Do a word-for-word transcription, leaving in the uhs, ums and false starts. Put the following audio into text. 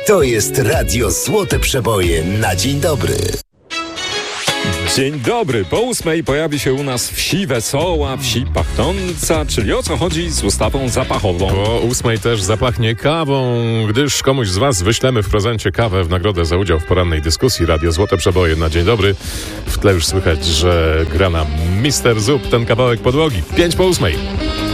To jest Radio Złote Przeboje na dzień dobry. Dzień dobry. Po ósmej pojawi się u nas wsi wesoła, wsi pachnąca, czyli o co chodzi z ustawą zapachową. Po ósmej też zapachnie kawą, gdyż komuś z Was wyślemy w prezencie kawę w nagrodę za udział w porannej dyskusji. Radio Złote Przeboje na dzień dobry. W tle już słychać, że gra nam mister Zub, ten kawałek podłogi. Pięć po ósmej.